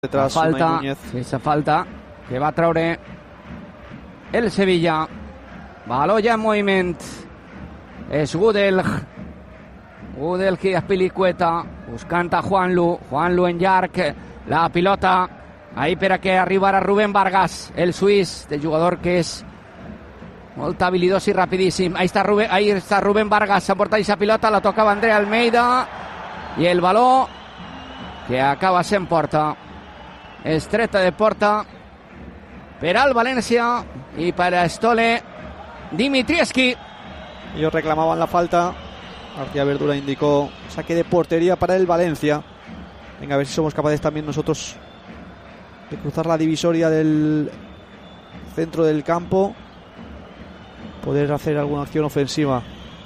Detrás falta, sense falta, que va treure el Sevilla. Baloya en moviment. És Gudel que espilicueta, buscant a Juanlu en llarg, la pilota ahí per a que arribara Rubén Vargas, el suís, el jugador que és molt habilidós i rapidíssim. Ahí està Rubén Vargas, s'emporta aquesta pilota, la tocava André Almeida i el baló que acaba sent porta. Estreta de porta per al València y para Stole Dimitrievski. Ellos reclamaban la falta. García Verdura indicó saque de portería para el Valencia. Venga, a ver si somos capaces también nosotros de cruzar la divisoria del centro del campo, poder hacer alguna acción ofensiva.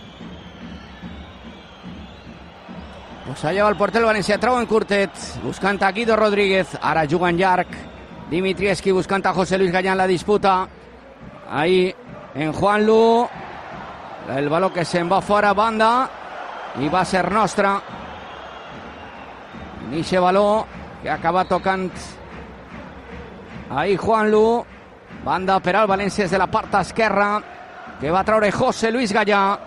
Pues ha llevado el porter el València, trau en curtet, buscant a Guido Rodríguez, ara juga en llarg, Dimitrievski buscant a José Luis Gallá en la disputa, ahí en Juanlu, el baló que se'n va fora, banda, i va ser nostra, en ixe baló que acaba tocant ahí Juanlu, banda per al València des de la part esquerra, que va treure José Luis Gallá.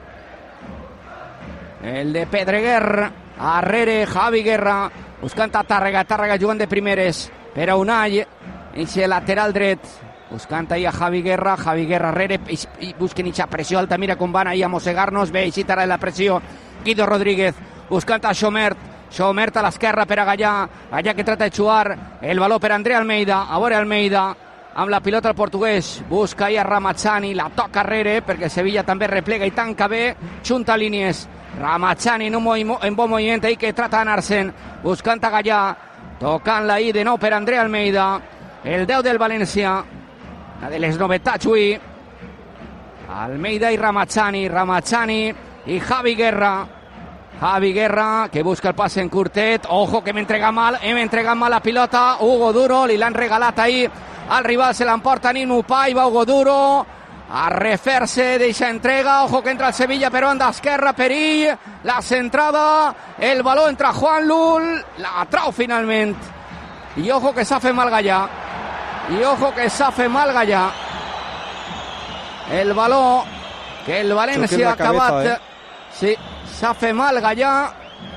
El de Pedreguer, arrere Javi Guerra, buscant a Tàrrega jugant de primeres per a Unai, eixe lateral dret, buscant ahí a Javi Guerra arrere, i busquen eixa pressió alta, mira com van ahí a mossegar-nos, bé, eixa tarda de la pressió, Guido Rodríguez, buscant a Xomert a l'esquerra per a Gallà que trata de xuar, el baló per a André Almeida, a veure Almeida, amb la pilota el portuguès, busca ahí a Ramazzani, la toca arrere, perquè Sevilla també replega i tanca bé, xunta línies, Ramazzani en bon moviment ahí que trata d'anar-se'n, buscant a Gallà, tocant-la ahí de nou per André Almeida, el 10 del València, una de les novetats avui, Almeida i Ramazzani i Javi Guerra que busca el passe en curtet, ojo que hem entregat mal la pilota, Hugo Duro, li l'han regalat ahí al rival, se l'emporta Nino Paiva, Hugo Duro a refer-se d'eixa entrega, ojo que entra el Sevilla per banda esquerra, perill, la centrada, el baló entra Juanlu, la trau finalment, i ojo que s'ha fet mal Gallà, el baló que el València ha acabat, sí, s'ha fet mal Gallà,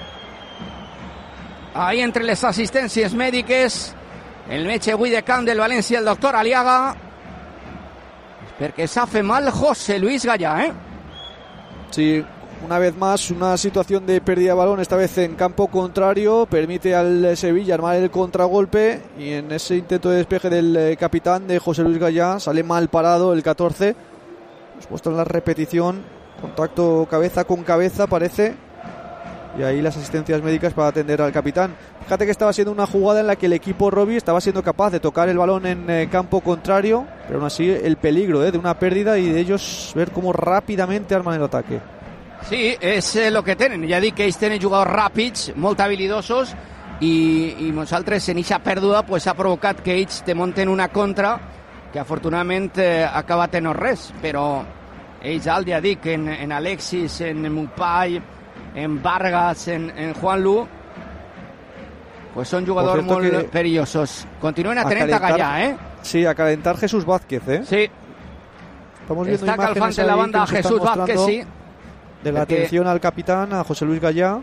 ahí entre les assistències mèdiques, el metge avui de camp del València, el doctor Aliaga, perquè s'ha fet mal José Luis Gallá, Sí, una vez más una situación de pérdida de balón, esta vez en campo contrario, permite al Sevilla armar el contragolpe y en ese intento de despeje del capitán de José Luis Gallá sale mal parado el 14. Hemos puesto en la repetición, contacto cabeza con cabeza parece, y ahí las asistencias médicas para atender al capitán. Fíjate que estaba siendo una jugada en la que el equipo Robbie estaba siendo capaz de tocar el balón en campo contrario, pero aún así el peligro de una pérdida y de ellos ver cómo rápidamente arman el ataque. Sí, és el que tenen. Ja dic que ells tenen jugadors ràpids, molt habilidosos, i nosaltres en eixa pèrdua pues, ha provocat que ells te monten una contra que afortunadament ha acabat en no res, però ells, ja dic, en Alexis, en Mupai, en Vargas, en Juanlu, pues son jugadores molt perillosos. Continúen atenent a Gallà, Sí, a calentar Jesús Vázquez, Sí. Estamos viendo está calfant en la banda Jesús Vázquez, sí. De la atención al capitán, a José Luis Gallá.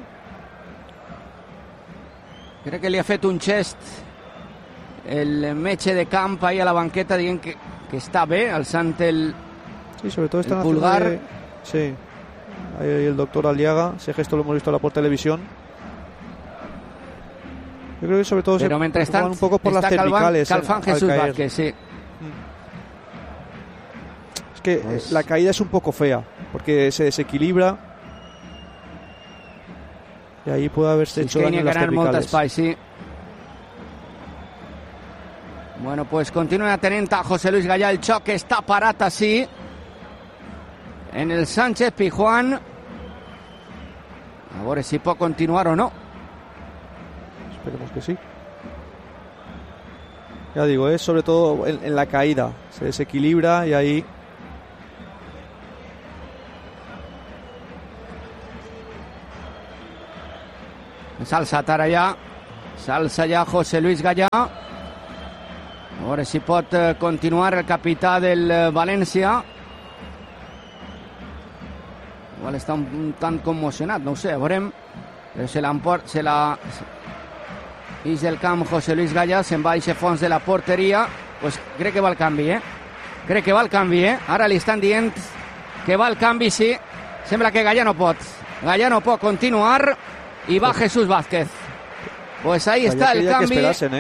Crec que li ha fet un gest el metge de camp ahí a la banqueta dient que està bé, alçant el Sí, sobre todo están pulgar. Sí, ahí el doctor Aliaga, ese gesto lo hemos visto por televisión. Yo creo que sobre todo pero se preocupan un poco por las cervicales. Calfan Jesús Vázquez, sí. Es que pues la caída es un poco fea, porque se desequilibra y ahí puede haberse hecho daño en las cervicales. Sí. Bueno, pues continúa atenent a José Luis Gallá, el xoc està parat així en el Sánchez Pizjuán, a veure si pot continuar o no. Esperemos que sí. Ya digo, es sobre todo en la caída, se desequilibra y ahí s'ha alçat ara ja S'alça ja José Luis Gallà. A veure si pot continuar el capità del València. Igual està un tant commocionat, no ho sé, veurem. Però se la ix del camp José Luis Gallà, se'n va a aquest fons de la porteria. Pues crec que va el canvi, Crec que va el canvi, Ara li estan dient que va el canvi, sí. Sembla que Gallà no pot. Gallà no pot continuar i va Jesús Vázquez. Pues ahí está el canvi.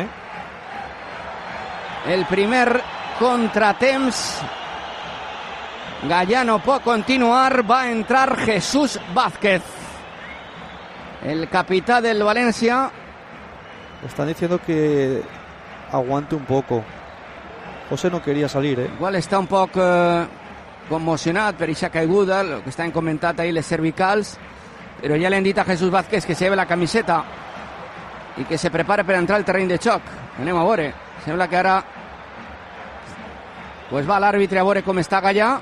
El primer contratemps. Gallà no pot continuar. Va a entrar Jesús Vázquez, el capitán del Valencia. Están diciendo que aguante un poco. José no quería salir, Igual està un poc conmocionat per aquesta caiguda, el que estan comentat ahir les cervicals, però ja li han dit a Jesús Vázquez que se lleve la camiseta i que se prepare per entrar al terreny de xoc. Anem a veure. Sembla que ara pues va l'àrbitre a veure com està Gallà.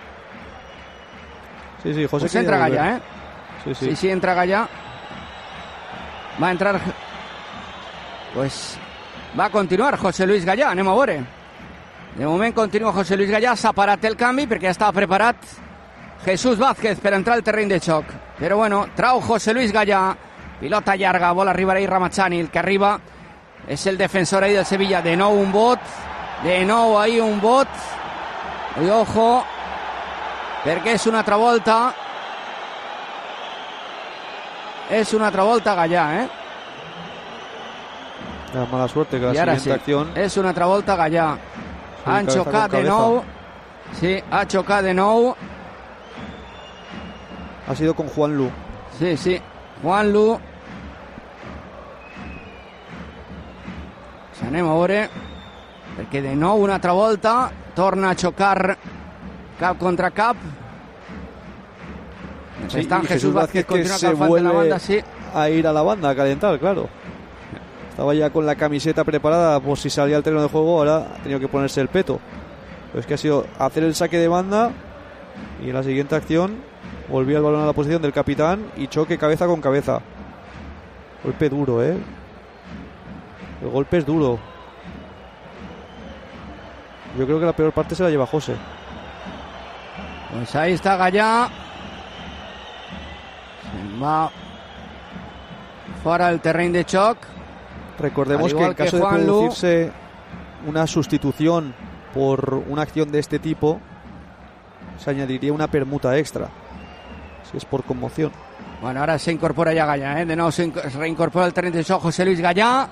Sí, José pues entra Gallà, Sí, entra Gallà. Va a entrar... Pues va a continuar José Luis Gallà, anem a veure. De moment continua José Luis Gallà, s'ha parat el canvi perquè ja estava preparat Jesús Vázquez per entrar al terreny de xoc. Però bueno, trau José Luis Gallà, pilota llarga, vol arribar ahí Ramachani, el que arriba és el defensor ahí del Sevilla. De nou un bot, de nou ahí un bot, i ojo, perquè és una altra volta. És una altra volta Gallà, La mala suerte que la siguiente acción. És una altra volta Gallà. Han xocat de nou. Sí, ha xocat de nou. Ha sido con Juanlu. Sí, Juanlu. Anem a veure, perquè de nou una altra volta torna a xocar cap contra cap. Sí, Jesús Vázquez que se vuelve a ir a la banda a calentar, claro. Estaba ya con la camiseta preparada por si salía al terreno de juego, ahora ha tenido que ponerse el peto. Pero es que ha sido hacer el saque de banda y en la siguiente acción volvía el balón a la posición del capitán y choque cabeza con cabeza. Golpe duro, El golpe es duro. Yo creo que la peor parte se la lleva José. Pues ahí está Gallà. Se va fora del terreny de xoc. Recordemos que en caso de producirse una sustitución por una acción de este tipo, se añadiría una permuta extra, si es por conmoción. Bueno, ahora se incorpora ya Gallà, De nuevo se reincorpora el terreny de xoc José Luis Gallà.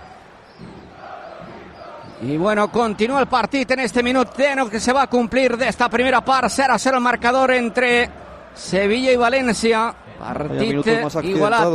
Y bueno, continúa el partido en este minuto que se va a cumplir de esta primera part. 0-0 el marcador entre Sevilla y Valencia. Partit igualat.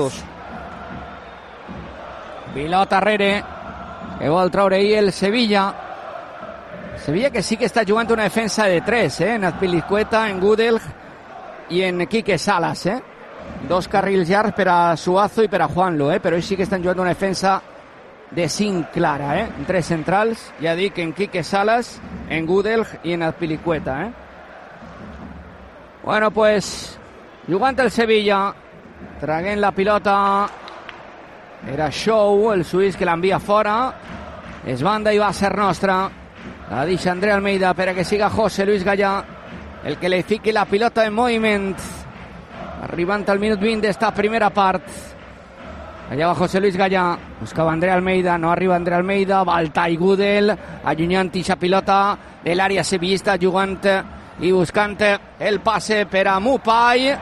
Pilota Rere, que vol treure ahir el Sevilla. Sevilla que sí que està jugant una defensa de 3, en Azpilicueta, en Gudel i en Quique Salas, Dos carrils llargs per a Suazo i per a Juanlu, però ells sí que estan jugant una defensa de 5 clara, en 3 centrals, ja dic, en Quique Salas, en Gudel i en Azpilicueta, Bueno, pues jugant el Sevilla, traguent la pilota. Era Show, el suís, que l'envia fora. És banda i va ser nostra. La deixa André Almeida per a que siga José Luis Gallà el que li fiqui la pilota en moviment. Arribant al minut 20 d'esta primera part. Allà va José Luis Gallà. Buscava André Almeida, no arriba André Almeida. Va al Tai Gudel, allunyant aquesta pilota de l'àrea sevillista, jugant i buscant el passe per a Mupai.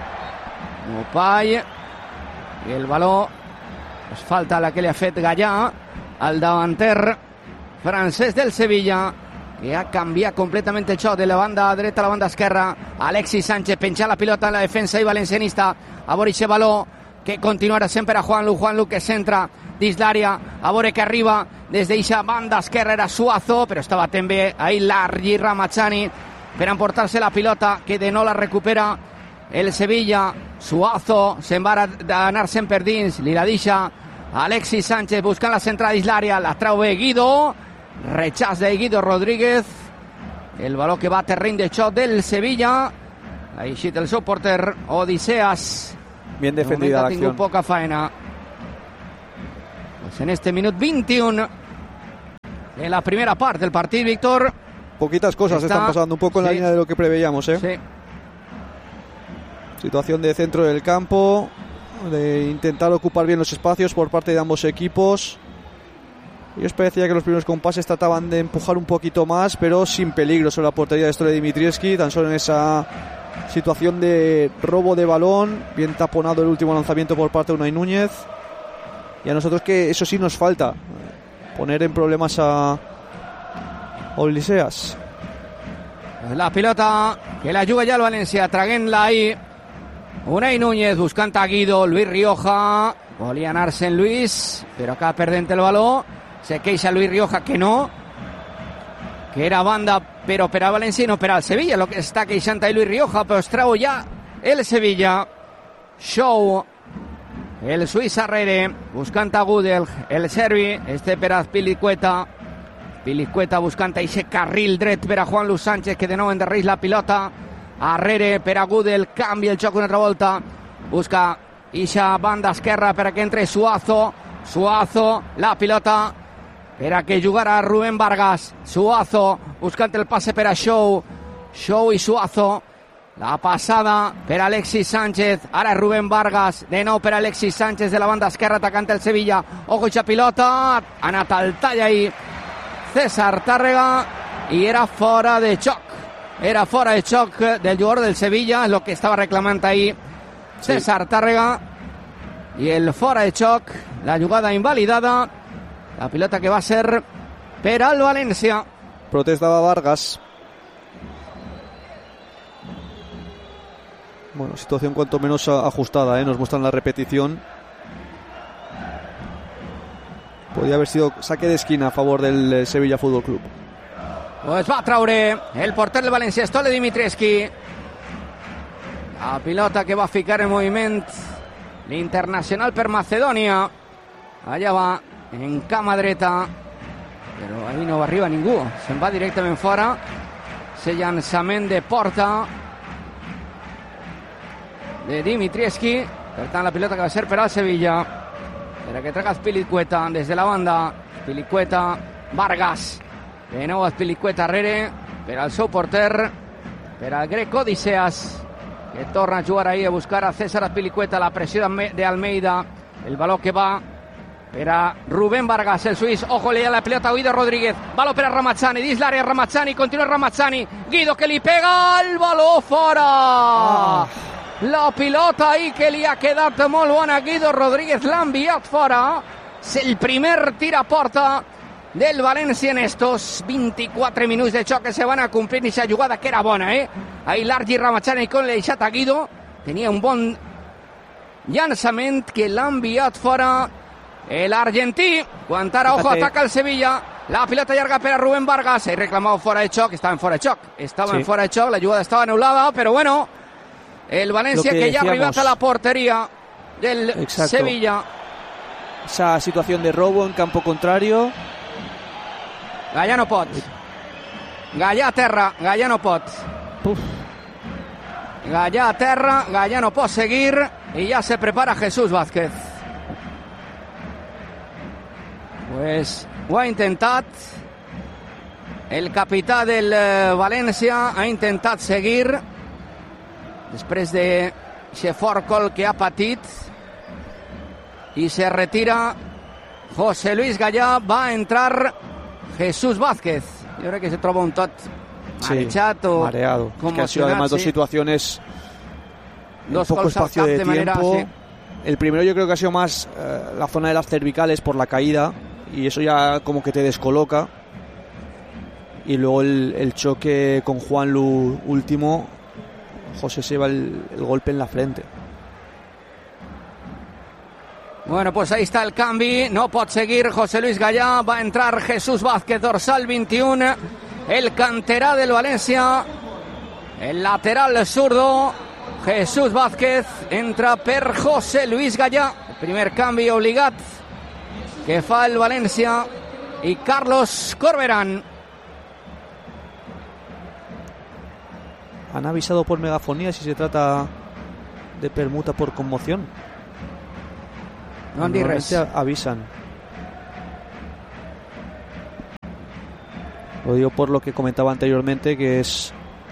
I el baló. Es falta la que li ha fet Gallà al davanter francès del Sevilla, que ha canviat completament el xoc de la banda dreta a la banda esquerra. Alexis Sánchez penja la pilota en la defensa i valencianista. A veure aquest baló que continuarà sempre a Juanlu que centra dins l'àrea, a veure que arriba des d'eixa banda esquerra. Era Suazo, però estava també ahí Largi Ramachani per emportar-se la pilota, que de nou la recupera el Sevilla. Suazo se'n va anar-se'n per dins, li la deixa Alexis Sánchez buscant la centrada dins l'àrea, la trau bé Guido, rechaç de Guido Rodríguez, el baló que va a terreny de xoc del Sevilla. Ha eixit el seu porter Odiseas. Bien defendida la acción. Ha tingut poca faena. Pues en este minuto 21 de la primera parte del partido, Víctor. Poquitas cosas están pasando, un poco en la línea de lo que preveíamos, ¿eh? Sí. Situación de centro del campo, de intentar ocupar bien los espacios por parte de ambos equipos. Ellos parecía que los primeros compases trataban de empujar un poquito más, pero sin peligro sobre la portería de Stole Dimitrievski, tan solo en esa situación de robo de balón, bien taponado el último lanzamiento por parte de Unai Núñez. Y a nosotros que eso sí nos falta, poner en problemas a Odysseas. La pilota que la juga ya el Valencia, traguenla ahí. Unai Núñez buscant a Guido, Luis Rioja, volia anar-se en Luis, però acaba perdent el baló. Se queixa Luis Rioja que no, que era banda però per a València i no per al Sevilla, lo que està queixant ahí Luis Rioja, però es trau ja el Sevilla. Show, el suís Arrere, buscant a Gudel, el serbi, per a Pilicueta buscant eixe carril dret per a Juan Luis Sánchez, que de nou endarrereix la pilota. Arrere per a Gudel, canvia el xoc una altra volta, busca eixa banda esquerra per a que entre Suazo, la pilota per a que jugara Rubén Vargas. Suazo buscant el passe per a Show i Suazo. La passada per Alexis Sánchez, ara Rubén Vargas, de nou per Alexis Sánchez de la banda esquerra, atacant el Sevilla. Ojo eixa pilota, ha anat al tall ahí César Tàrrega i era fora de xoc. Era fora de xoc del jugador del Sevilla, és el que estava reclamant ahí César Tàrrega. I el fora de xoc, la jugada invalidada, la pilota que va ser per al València. Protestaba Vargas. Bueno, situación cuanto menos ajustada, ¿eh? Nos muestran la repetición. Podría haber sido saque de esquina a favor del Sevilla Fútbol Club. Pues va a traure el porter del València, Stole Dimitrievski. La pilota que va a ficar en moviment l'internacional per Macedònia. Allà va en cama dreta, però ahí no arriba ningú. Se'n va directament fora. Ese llançament de porta de Dimitrievski. Per tant, la pilota que va ser per al Sevilla. Per a que traga Spilicueta des de la banda. Spilicueta, Vargas. De nou Spilicueta Arrere per al seu porter, per al grec Odysseas, que torna a jugar ahí a buscar a César Spilicueta. La pressió de Almeida, el baló que va per a Rubén Vargas, el suís. Ojo, le da la pelota a Guido Rodríguez, baló per a Ramazzani, dins l'àrea Ramazzani, continua Ramazzani, Guido que li pega el baló fora. La pilota ahí que li ha quedat molt bona, Guido Rodríguez l'ha enviat fora. És el primer tir a porta del València en estos 24 minuts de xoc que se van a cumplir esa jugada que era bona, ahí Largi Ramazzani con l'eixat a Guido, tenia un bon llançament que l'ha enviat fora el argentí. Quan ara, ojo, ataca el Sevilla, la pilota llarga per a Rubén Vargas, he reclamado fora de xoc, estava en fora de xoc, la jugada estava anul·lada, però bueno, el València que ja ha arribat a la porteria del Sevilla. Esa situación de robo en campo contrario. Gallà no pot. Gallà a terra, Gallà no pot. Gallà a terra, Gallà no pot seguir i ja se prepara Jesús Vázquez. Pues ho ha intentat. El capità del València ha intentat seguir després de aquest fort col que ha patit i se retira José Luis Gallà. Va a entrar Jesús Vázquez. Yo creo que se troba un tot marejat o mareado. Es que ha sido además dos situaciones, dos poco espacio de tiempo. Manera, sí. El primero yo creo que ha sido más la zona de las cervicales por la caída y eso ya como que te descoloca. Y luego el choque con Juanlu último, José se va el golpe en la frente. Bueno, pues ahí está el canvi, no pot seguir José Luis Gallà, va a entrar Jesús Vázquez, dorsal 21, el canterà del València, el lateral zurdo, Jesús Vázquez, entra per José Luis Gallà, el primer canvi obligat que fa el València, y Carlos Corberán. Han avisado por megafonía si se trata de permuta por conmoción. No han dit res. Avisan. Lo digo por lo que comentaba anteriormente, que es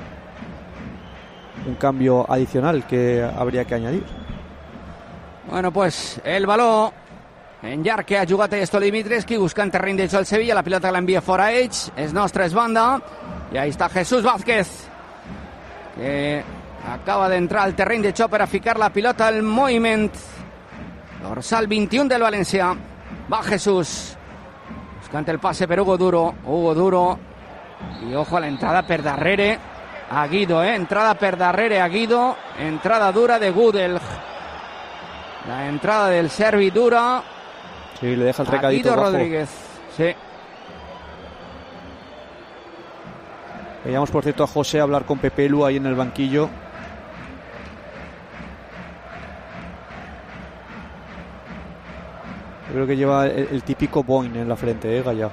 un cambio adicional que habría que añadir. Bueno, pues el baló en llarg que ha jugat esto Dimitrescu, buscant terreny de joc al Sevilla, la pilota que l'envia fora ells, és nostra, és banda, i ahí està Jesús Vázquez, que acaba d'entrar al terreny de joc per a ficar la pilota al moviment. Dorsal 21 del València, va Jesús, buscant el passe per Hugo Duro, i ojo a l'entrada per darrere a Guido, entrada per darrere a Guido, entrada dura de Gudelj, la entrada del serbi dura. Sí, le deja el recadito Guido bajo. Rodríguez, sí. Veíamos, por cierto, a José hablar con Pepe Lu ahí en el banquillo. Yo creo que lleva el típico boing en la frente, Gallà.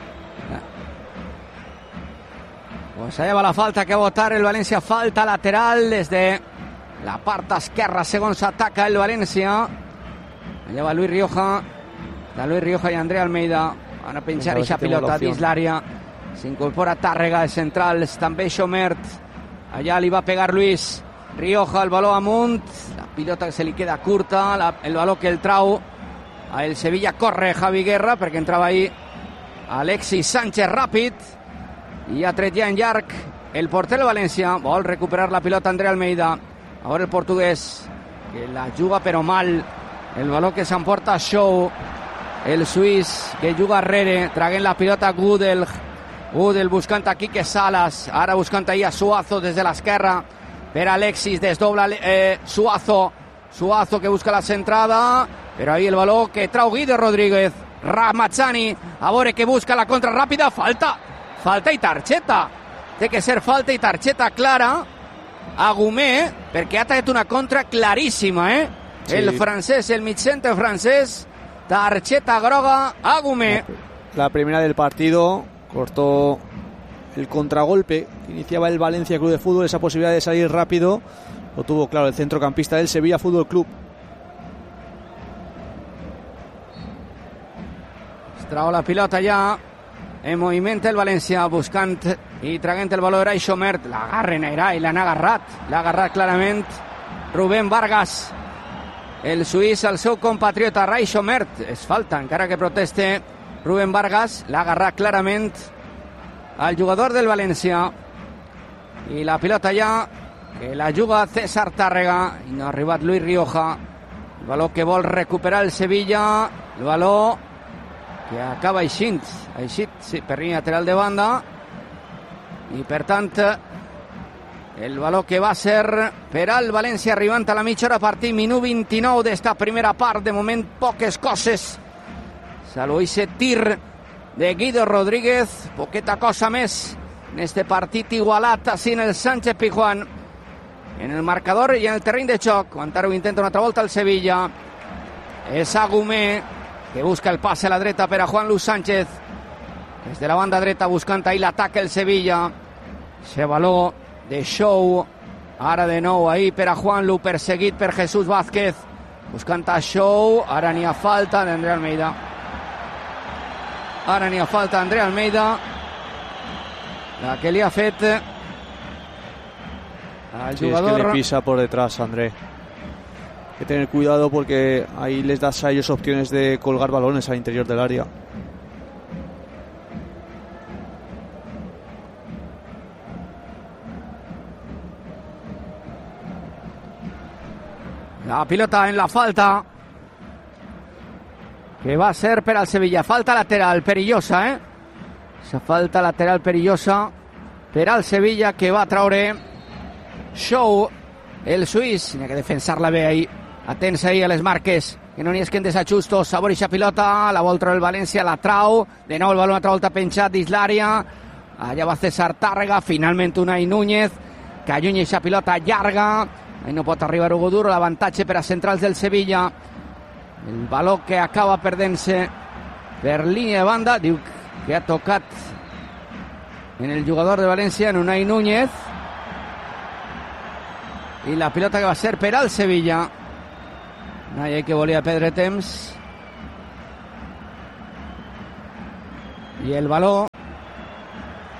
Pues allà va la falta que votar el València, falta lateral des de la part esquerra, segons ataca el València. Allà va Luis Rioja, i André Almeida, van a penjar eixa pilota dins l'àrea, s'incorpora Tàrrega de centrals, també Xomert, allà li va pegar Luis Rioja, el baló amunt, la pilota que se li queda curta, el baló que el trau el Sevilla, corre Javi Guerra perquè entrava ahí Alexis Sánchez ràpid, i ha tret ja en llarg el porter del València, vol recuperar la pilota André Almeida, ara el portuguès que la juga però mal, el baló que s'emporta Show, el suís que juga arrere, traguent la pilota Gudelj buscant a Quique Salas, ara buscant ahí a Suazo des de l'esquerra per Alexis, desdobla Suazo que busca la centrada, però ahí el baló que trau Guido Rodríguez, Ramazzani, a veure que busca la contra ràpida, falta i targeta, té que ser falta i targeta clara a Gumé, perquè ha tret una contra claríssima, sí. El francès, el mitcenter francès, tarjeta groga a Gumé. La primera del partido, cortó el contragolpe que iniciaba el Valencia Club de Fútbol, esa posibilidad de salir rápido, lo tuvo claro el centrocampista del Sevilla Fútbol Club. Trau la pilota ja en moviment el València, buscant i traguent el valor Erai Xomert, l'agarren Erai, l'ha agarrat clarament Rubén Vargas, el suís, el seu compatriota Erai Xomert, és falta, encara que proteste Rubén Vargas, l'ha agarrat clarament al jugador del València, i la pilota ja que la juga César Tàrrega, i no ha arribat Luis Rioja, el valor que vol recuperar el Sevilla, el valor que acaba eixint, sí, per línia lateral de banda, i per tant el valor que va ser per al València arribant a la mitja hora partit, minut 29 d'esta primera part, de moment poques coses, salvo ese tir de Guido Rodríguez, poqueta cosa més en este partit igualat així en el Sánchez Pizjuán, en el marcador i en el terreny de xoc. Encara ho intenta una altra volta el Sevilla, és Agumé que busca el passe a la dreta per a Juan Luis Sánchez, des de la banda dreta buscant ahí l'atac el Sevilla, ese baló de Show, ara de nou ahí per a Juan Luis, perseguit per Jesús Vázquez, buscant a Show, ara n'hi ha falta d'André Almeida, la que li ha fet al jugador. Es que le pisa por detrás, André. Hay que tener cuidado porque ahí les das a ellos opciones de colgar balones al interior del área. La pilota en la falta que va a ser per al Sevilla, falta lateral perillosa, esa falta lateral perillosa per al Sevilla, que va a traure Show, el suís, n'hi ha que defensar-la bé ahí, atents ahí a les marques, que no n'hi esquen desajustos, sabor ixa pilota, la vol treure el València, la trau, de nou el baló una altra volta penjat dins l'àrea, allà va César Tàrrega, finalment Unai Núñez, que allunya ixa pilota llarga, ahí no pot arribar Hugo Duro, l'avantatge per a centrals del Sevilla, el baló que acaba perdent-se per línia de banda, diu que ha tocat en el jugador de València, en Unai Núñez, i la pilota que va ser per al Sevilla. Unai que volia perdre temps, i el baló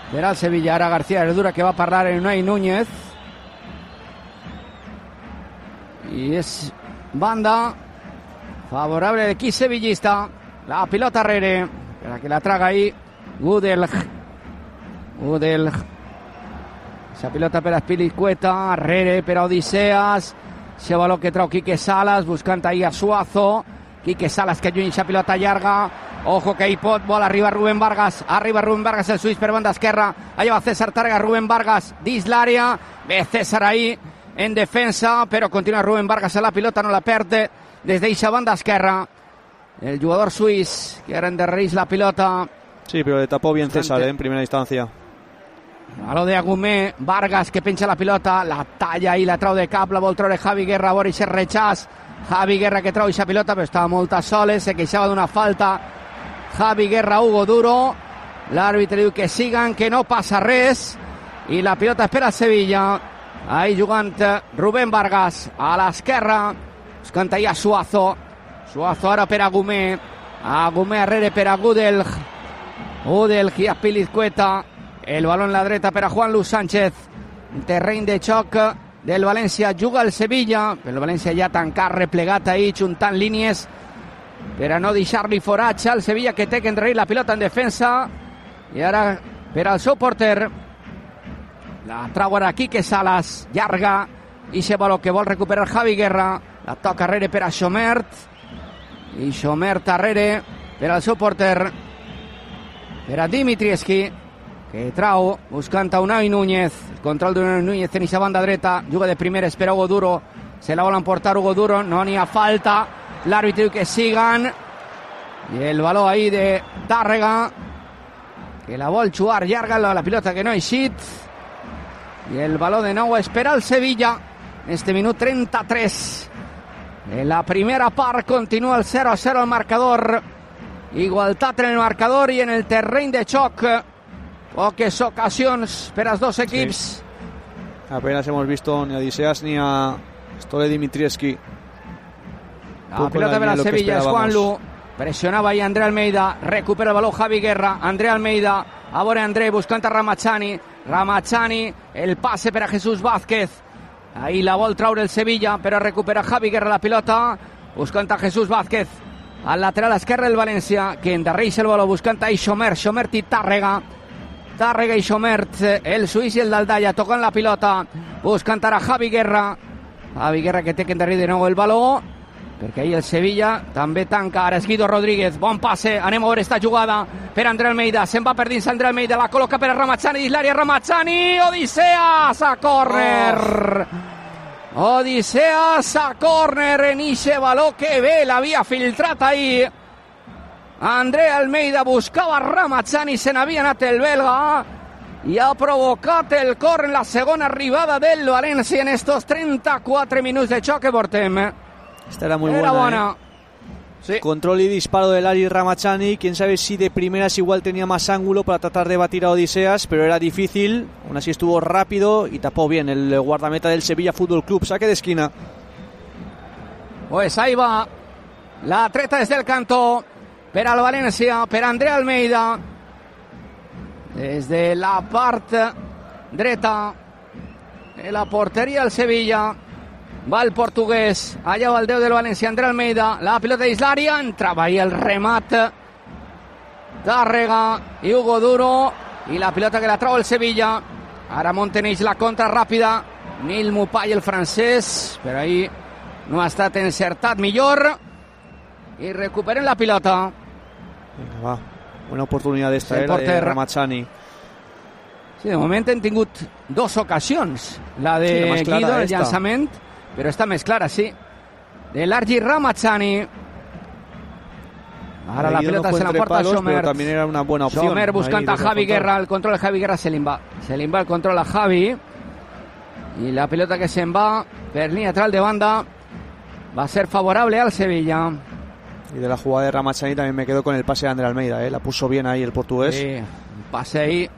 Verá el Sevilla, ara García Herradura, que va a parlar en Unai Núñez. Y es banda favorable del equipo sevillista. La pilota Rere, para que la traga ahí Gudel. Esa pilota per Azpilicueta, Rere per Odiseas. Ese baló que trau Quique Salas, buscant ahí a Suazo. Quique Salas que lluny esa pilota llarga. Ojo que hi pot, vol arriba Rubén Vargas. Arriba Rubén Vargas, el suís per banda esquerra. Allà va César Tàrrega, Rubén Vargas dins l'àrea. Ve César ahí en defensa, però continua Rubén Vargas a la pilota, no la perde des d'eixa banda esquerra. El jugador suís que ara endarrereix la pilota. Sí, pero le tapó bien César en primera instancia. Baló de Agumé, Vargas que penja la pilota, la talla i la trau de cap, la vol treure Javi Guerra, a veure si rechaç. Javi Guerra que trau aquesta pilota, però estava molt a soles, se queixava d'una falta. Javi Guerra, Hugo Duro. L'àrbitre diu que sigan, que no passa res. I la pilota espera el Sevilla. Ahí jugant Rubén Vargas a l'esquerra. Buscant ahí a Suazo. Suazo ara per Agumé. Agumé arrere per a Gudel. Gudel i Azpilicueta. El baló en la dreta per a Juan Luis Sánchez. Terreny de xoc del València. Juga el Sevilla, però el València ja tancat, replegat ahí, juntant línies per a no deixar-li foratge al Sevilla, que té que endarrerir la pilota en defensa. I ara per al seu porter la trau ara Quique Salas, llarga, i se baló que vol recuperar Javi Guerra. La toca arrere per a Xomert, i Xomert arrere per al seu porter, per a Dimitrievski, que trau buscant a Unai Núñez. El control d'Unai Núñez en aquesta banda dreta, juga de primera, espera Hugo Duro, se la vol emportar Hugo Duro, no n'hi ha falta, l'àrbitre diu que sigan, i el baló ahí de Tàrrega, que la vol jugar llarga, la pilota que no ha eixit, i el baló de nou espera el Sevilla en este minut 33. En la primera part continua el 0-0 al marcador, igualtat en el marcador i en el terreny de xoc. Poques ocasions per als dos equips. Sí. Apenas hemos visto ni a Odiseas ni a Stole Dimitrievski. La pilota per al Sevilla és Juanlu. Pressionava ahí André Almeida. Recupera el baló Javi Guerra. André Almeida. A veure André buscant a Ramachani. Ramachani. El passe per a Jesús Vázquez. Ahí la vol traure el Sevilla, però recupera Javi Guerra la pilota. Buscant a Jesús Vázquez. Al lateral esquerre el València, que endarreix el baló buscant ahí Xomert i Tàrrega. Tàrrega i Xomert, el suís i el d'Aldalla tocant la pilota, buscant ara Javi Guerra. Javi Guerra que té que endarrir de nou el baló, perquè ahí el Sevilla també tanca. Ara és Guido Rodríguez, bon passe, anem a veure esta jugada per André Almeida, se'n va per dins André Almeida, la col·loca per a Ramachani dins l'àrea, Ramachani, Odiseas a córner. Odiseas a córner en ixe baló que bé l'havia filtrat ahí. André Almeida buscava Ramachani, se n'havia anat el belga i ha provocat el córner en la segona arribada del València en estos 34 minuts de xoc que portem. Esta era muy buena. Sí. Control y disparo del Ari Ramachani. Quién sabe si de primeras igual tenía más ángulo para tratar de batir a Odiseas, pero era difícil. Aún así estuvo rápido y tapó bien el guardameta del Sevilla Fútbol Club. Saque de esquina. Pues ahí va la treta desde el canto per al València, per André Almeida. Desde la part dreta de la porteria del Sevilla va el portuguès, allà va el 10 del València, André Almeida, la pilota dins l'àrea, entrava ahí el remat Tàrrega i Hugo Duro, i la pilota que la trau el Sevilla. Ara Monteneix la contra ràpida, Nil Mupay el francès, però ahí no ha estat encertat millor, i recuperen la pilota. Vinga, va, buena oportunitat d'esta era de Ramachani. Sí, de moment hem tingut dos ocasions, la de sí, Guido, el llançament, però està més clara, sí, de l'Argi Ramachani. Ara la pelota se la porta Xomert. También era una buena opción. Xomert buscant a Javi Guerra, el control de Javi Guerra se li va el control a Javi, i la pelota que se'n va per línia lateral de banda va a ser favorable al Sevilla. Y de la jugada de Ramachani también me quedo con el pase de André Almeida, la puso bien ahí el portugués. Sí, un pase ahí.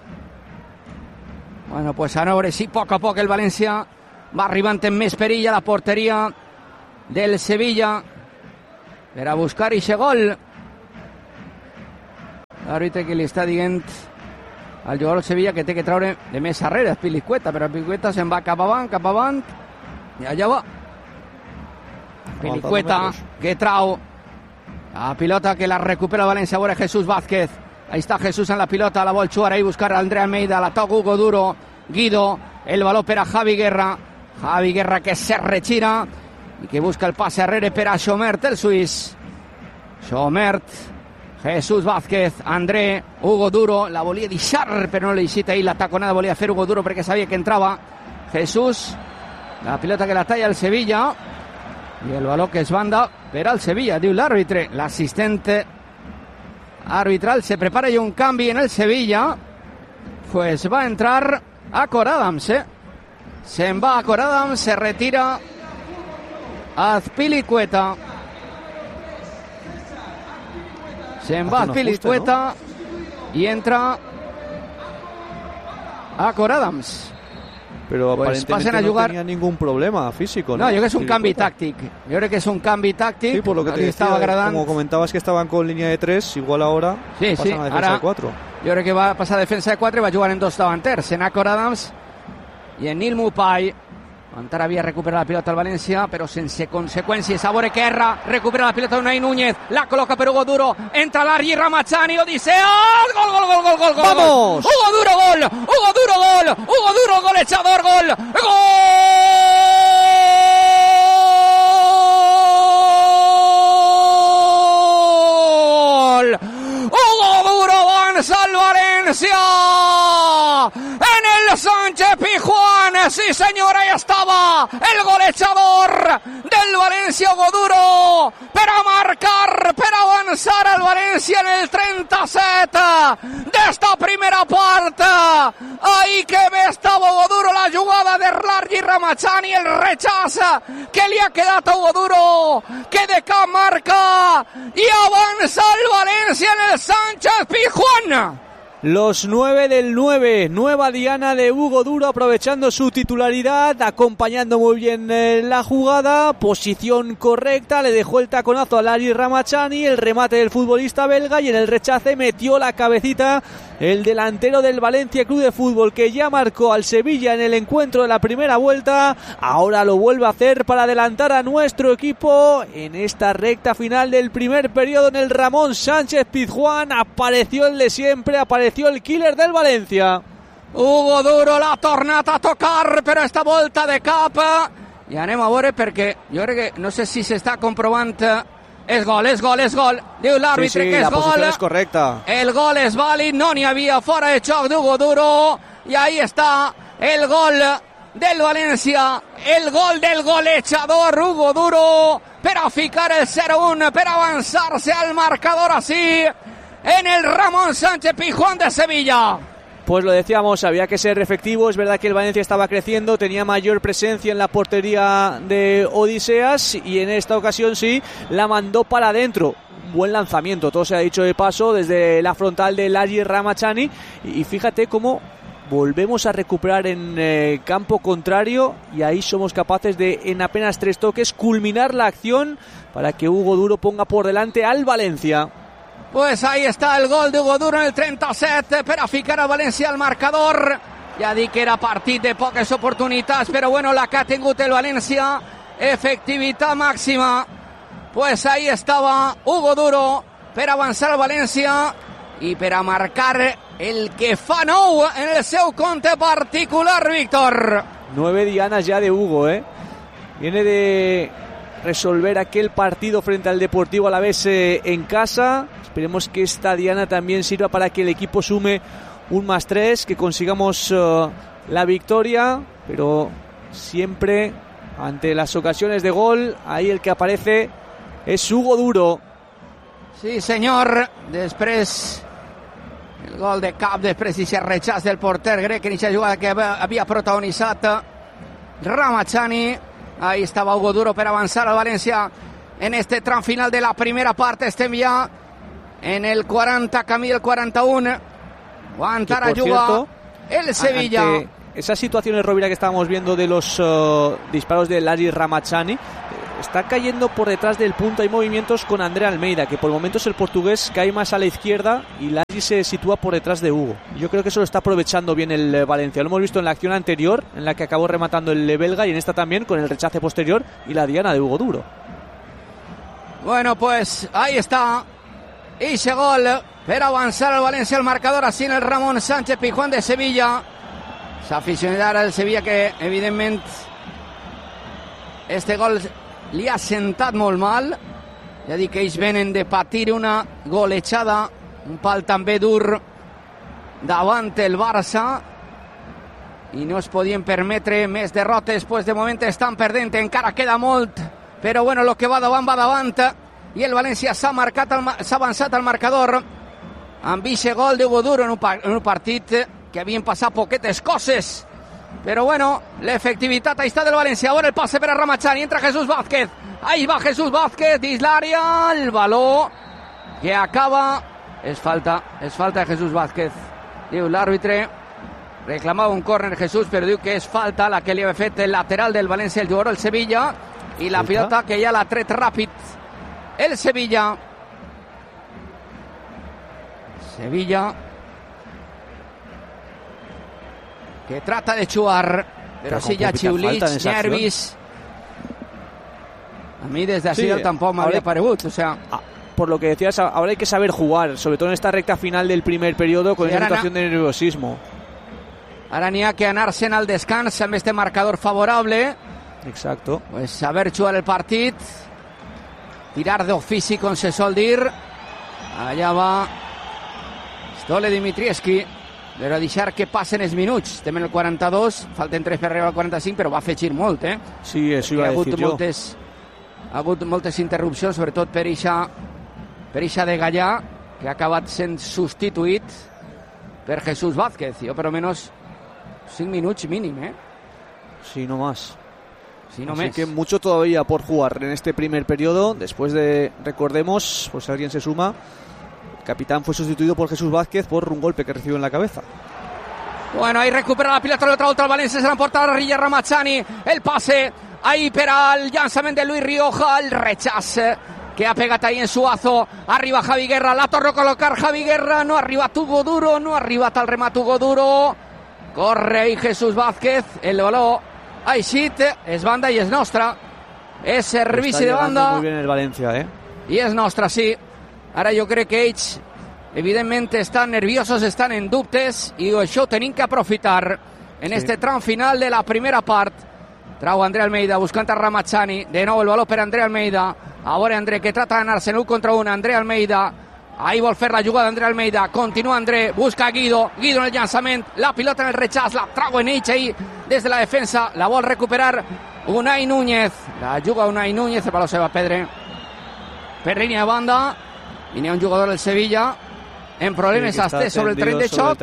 Bueno, pues ara veure si a poc el València va arribant en més perill a la porteria del Sevilla per a buscar ixe gol. L'àrbitre que li està dient al jugador del Sevilla que té que treure de més arrere Pilicueta, però Pilicueta se'n va cap avant, i allà va Pilicueta que trau la pilota, que la recupera el València. Ahora Jesús Vázquez, ahí está Jesús en la pilota, la vol jugar ahí, buscar a André Almeida, la toca Hugo Duro, Guido, el baló per a Javi Guerra que se retira i que busca el passe arrere per a Xomert, el suís. Xomert, Jesús Vázquez, André, Hugo Duro, la volia deixar però no li deixita ahí la taconada, volia fer Hugo Duro perquè sabia que entrava Jesús, la pilota que la talla el Sevilla i el baló que es banda per al Sevilla, diu l'àrbitre. L'assistente arbitral se prepara y un cambio en el Sevilla, pues va a entrar Acor Adams, se'n va Acor Adams, se retira Azpilicueta. Se'n va Azpilicueta, ¿no? Y entra Acor Adams. Però pues aparentemente no tenía ningún problema físico, ¿no? Yo creo que es un cambio táctico. Yo creo que es un cambio táctico. Sí, por lo que te estaba decía, como comentabas que estaban con línea de 3, igual ahora pasan a defensa de 4. Yo creo que va a pasar a defensa de 4 y va a jugar en dos davanters, en Acor Adams y en Nil Mupai. Encara havia recuperat la pilota al València, però sense conseqüències. Sabore que erra, recupera la pilota Unai Núñez, la coloca per Hugo Duro, entra Largi Ramazzani, Odisea, gol! ¡Vamos! Hugo Duro, gol! Hugo Duro, golejador, gol! Hugo Duro avanza al València en el Sánchez Pizjuán. Sí, señor, ahí estaba el golejador del València, Hugo Duro, per a marcar, per a avançar al València en el 37 d'esta primera part. Ahí que bé estava Hugo Duro, la jugada de Largi Ramazzani, el rechaç que li ha quedat a Hugo Duro, que de cap marca y avanza el València en el Sánchez Pizjuán. Los 9 del 9, nueva diana de Hugo Duro, aprovechando su titularidad, acompañando muy bien la jugada, posición correcta, le dejó el taconazo a Largi Ramazzani, el remate del futbolista belga y en el rechace metió la cabecita el delantero del Valencia Club de Fútbol, que ya marcó al Sevilla en el encuentro de la primera vuelta. Ahora lo vuelve a hacer para adelantar a nuestro equipo en esta recta final del primer periodo en el Ramón Sánchez Pizjuán. Apareció el de siempre, apareció el killer del Valencia. Hugo Duro l'ha tornat a tocar, però esta volta de cap. I anem a veure perquè jo crec que no sé si s'està comprovant. És gol. Diu l'àrbitre que és la gol. posición es correcta. El gol és vàlid, no n'hi havia fora de xoc d'Hugo Duro. I ahí està el gol del València, el gol del golejador Hugo Duro per a ficar el 0-1, per avançar-se al marcador así en el Ramón Sánchez Pizjuán de Sevilla. Pues lo decíamos, había que ser efectivo. Es verdad que el Valencia estaba creciendo, tenía mayor presencia en la portería de Odiseas y en esta ocasión sí la mandó para adentro. Buen lanzamiento, todo se ha dicho de paso, desde la frontal de Largi Ramazzani. Y fíjate cómo volvemos a recuperar en campo contrario y ahí somos capaces de, en apenas 3 toques, culminar la acción para que Hugo Duro ponga por delante al Valencia. Pues ahí está el gol de Hugo Duro en el 37 per a ficar a València al marcador. Ja dic que era partit de poques oportunitats, però bueno, la que ha tingut el València, efectivitat màxima. Pues ahí estava Hugo Duro per avançar al València i per a marcar el que fa 9 en el seu compte particular, Víctor. 9 dianas ya de Hugo, Viene de resolver aquel partido frente al Deportivo Alavés en casa. Esperemos que esta diana también sirva para que el equipo sume un +3, que consigamos la victoria, pero siempre ante las ocasiones de gol, ahí el que aparece es Hugo Duro. Sí, senyor. Després el gol de cap, després i el rechaç del porter grec en aquesta jugada que havia protagonitzat Ramazzani. Ahí estava Hugo Duro per avançar al València en este tram final de la primera part. Estem ja en el 40, camí del 41. Aguantar a jugar el Sevilla. Ante esas situaciones, Rovira, que estábamos viendo de los disparos de Largi Ramazzani, está cayendo por detrás del punto. Hay movimientos con André Almeida, que por momentos el portugués cae más a la izquierda y Lagi se sitúa por detrás de Hugo. Yo creo que eso lo está aprovechando bien el Valencia. Lo hemos visto en la acción anterior, en la que acabó rematando el belga, y en esta también con el rechace posterior y la diana de Hugo Duro. Bueno, pues ahí está. Ese gol para avanzar el Valencia al marcador, así en el Ramon Sánchez Pizjuán de Sevilla. S'aficionarà del Sevilla, que evidentment este gol li ha sentat molt mal. Ja dic que ells venen de patir una golejada, un pal també dur davant el Barça, i no es podien permetre més derrotes, pues de moment estan perdent, encara queda molt, però bueno, el que va davant, i el València s'ha avançat al marcador amb aquest gol d'Hugo Duro en un partit que havien passat poquetes coses, però bueno, l'efectivitat ahí està del València. Ahora el pase per a Ramachani, entra Jesús Vázquez, ahí va Jesús Vázquez dins l'àrea, el baló que acaba, és falta de Jesús Vázquez, diu l'àrbitre, reclamava un córner Jesús, però diu que és falta la que li havia fet el lateral del València, el jugador del Sevilla, i la pilota que ja l'ha tret ràpid el Sevilla, que trata de jugar, però sí hi ha xiulits, nervis. A mí desde así tampoco me habría paregut, o sea... Por lo que decías, ahora hay que saber jugar, sobre todo en esta recta final del primer periodo, con esa situación de nerviosismo. Ara n'hi ha que anar-se'n al descans amb este marcador favorable. Exacto. Pues saber jugar el partit, tirar d'ofici, com se sol dir. Allà va Stole Dimitrievski, però deixar que passen els minuts. Estem en el 42, falten 3 per arribar al 45, però va afegir molt, eh? Sí, això iba a decir jo. Ha hagut moltes interrupcions, sobretot per eixa de Gallà, que ha acabat sent substituït per Jesús Vázquez. Jo, per almenys, 5 minuts mínim, ¿eh? Sí, no más. Sí, no Así més. que mucho todavía por jugar en este primer periodo. Después de, recordemos, pues si alguien se suma, el capitán fue sustituido por Jesús Vázquez por un golpe que recibió en la cabeza. Bueno, ahí recupera la pilota l'altra volta el València, se l'ha emportat a Rilla Ramachani, el passe ahí per al llançament de Luis Rioja, el rechaç que ha pegat ahí en Suazo, arriba Javi Guerra, la torna a col·locar Javi Guerra, no ha arribat Hugo Duro, no ha arribat al remat Hugo Duro, corre ahí Jesús Vázquez, el baló ha eixit, és banda i és nostra, és servici de banda. Muy bien el Valencia, I és nostra, sí. Ara jo crec que ells evidentment estan nerviosos, estan en dubtes, i això ho tenim que aprofitar en este tram final de la primera part. Trau André Almeida buscant a Ramachani, de nou el baló per André Almeida, a veure André que trata d'anar-se en 1 contra 1, André Almeida, ahí vol fer la jugada André Almeida, continua André, busca Guido en el llançament, la pilota en el rechaç, la trau en ells ahí des de la defensa, la vol recuperar Unai Núñez, la juga Unai Núñez, el baló se va a perdre per línia de banda, i n'hi ha un jugador del Sevilla en problemes, sí, sobre el tren de xoc,